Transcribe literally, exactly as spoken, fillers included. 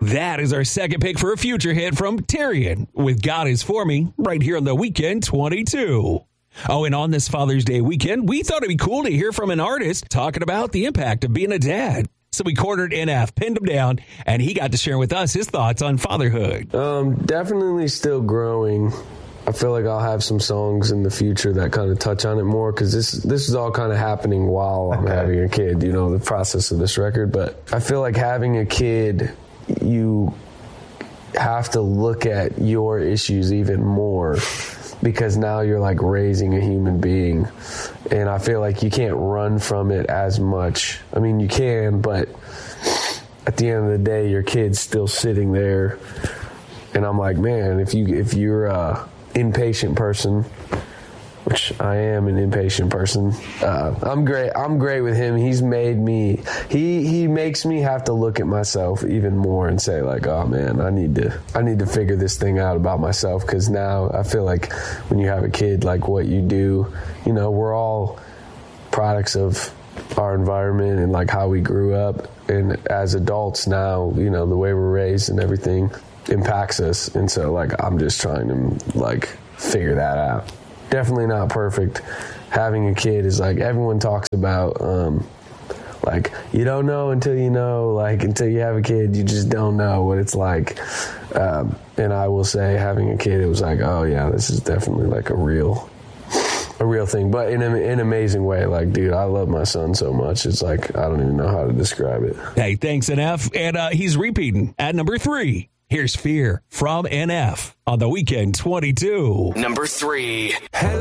That is our second pick for a future hit from Tyrion with God Is For Me right here on the Weekend twenty-two. Oh, and on this Father's Day weekend, we thought it'd be cool to hear from an artist talking about the impact of being a dad. So we cornered N F, pinned him down, and he got to share with us his thoughts on fatherhood. Um, definitely still growing. I feel like I'll have some songs in the future that kind of touch on it more because this this is all kind of happening while I'm having a kid, you know, the process of this record. But I feel like having a kid, you have to look at your issues even more because now you're like raising a human being. And I feel like you can't run from it as much. I mean, you can, but at the end of the day, your kid's still sitting there. And I'm like, man, if you if you're a impatient person, which I am an impatient person, uh, I'm great. I'm great with him. He's made me. He he makes me have to look at myself even more and say like, oh man, I need to I need to figure this thing out about myself because now I feel like when you have a kid, like what you do, you know, we're all products of our environment and like how we grew up, and as adults now, you know, the way we're raised and everything impacts us. And so like I'm just trying to like figure that out. Definitely not perfect. Having a kid is like everyone talks about um like you don't know until you know, like until you have a kid you just don't know what it's like. Um and I will say having a kid, it was like, oh yeah, this is definitely like a real a real thing, but in, a, in an amazing way. Like, dude, I love my son so much. It's like, I don't even know how to describe it. Hey, thanks, N F. And uh, he's repeating at number three. Here's Fear from N F on the Weekend twenty-two. Number three. Hello.